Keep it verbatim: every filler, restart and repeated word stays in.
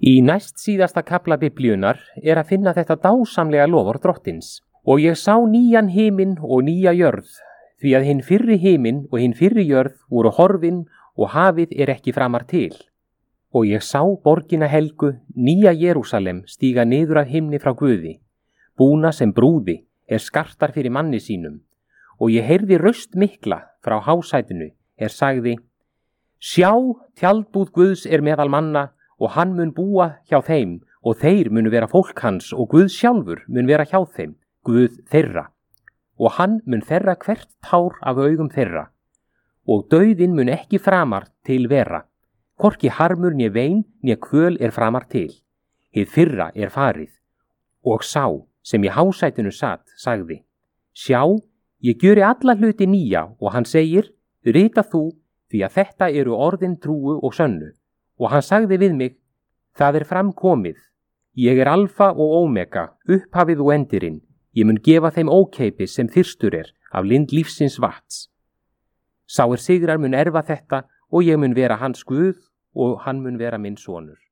Í næst síðasta kafla Biblíunnar er að finna þetta dásamlega loforð Drottins. Og ég sá nýjan himinn og nýja jörð, því að hinn fyrri himinn og hinn fyrri jörð voru horfin og hafið er ekki framar til. Og ég sá borgina helgu, nýja Jerúsalem, stíga niður af himni frá Guði, búna sem brúði er skartar fyrir manni sínum. Og ég heyrði raust mikla frá hásætinu er sagði: Sjá, tjaldbúð Guðs er meðal manna og hann mun búa hjá þeim og þeir munu vera fólk hans og Guð sjálfur mun vera hjá þeim, Guð þeirra. Og hann mun þerra hvert tár af augum þeirra og dauðinn mun ekki framar til vera. Hvorki harmur né vein né kvöl er framar til. Hið fyrra er farið. Og sá sem í hásætinu sat sagði: Sjá, ég gjöri alla hluti nýja og hann segir: Rita þú, því að þetta eru orðin trúu og sönnu. Og hann sagði við mig: Það er framkomið. Ég er alfa og omega, upphafið og endirinn. Ég mun gefa þeim ókeipis sem þyrstur er af lind lífsins vats. Sá er sigrar mun erfa þetta og ég mun vera hans Guð og hann mun vera minn sonur.